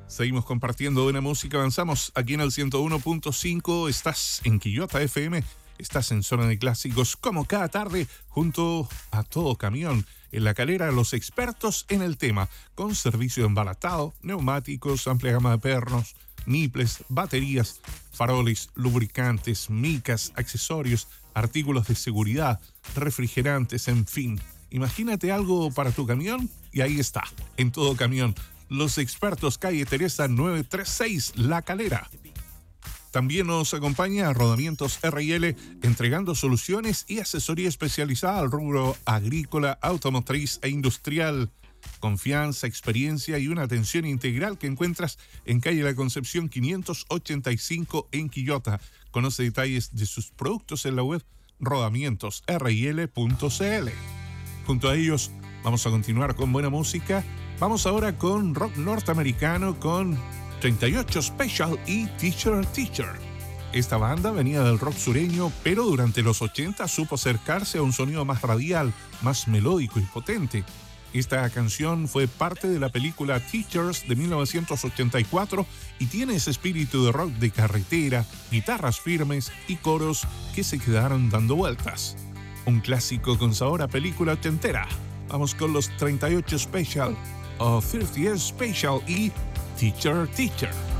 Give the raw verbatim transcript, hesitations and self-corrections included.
Seguimos compartiendo buena música, avanzamos aquí en el ciento uno punto cinco, estás en Quillota F M, estás en Zona de Clásicos como cada tarde junto a Todo Camión. En La Calera, los expertos en el tema, con servicio de embalatado, neumáticos, amplia gama de pernos, niples, baterías, faroles, lubricantes, micas, accesorios, artículos de seguridad, refrigerantes, en fin. Imagínate algo para tu camión y ahí está, en Todo Camión. Los expertos, calle Teresa novecientos treinta y seis, La Calera. También nos acompaña Rodamientos R y L, entregando soluciones y asesoría especializada al rubro agrícola, automotriz e industrial. Confianza, experiencia y una atención integral que encuentras en calle La Concepción quinientos ochenta y cinco en Quillota. Conoce detalles de sus productos en la web rodamientos r i l punto c l. Junto a ellos vamos a continuar con buena música. Vamos ahora con rock norteamericano con treinta y ocho Special y Teacher Teacher. Esta banda venía del rock sureño, pero durante los ochenta supo acercarse a un sonido más radial, más melódico y potente. Esta canción fue parte de la película Teachers de mil novecientos ochenta y cuatro y tiene ese espíritu de rock de carretera, guitarras firmes y coros que se quedaron dando vueltas. Un clásico con sabor a película ochentera. Vamos con los treinta y ocho Special o treinta Special y Teacher Teacher.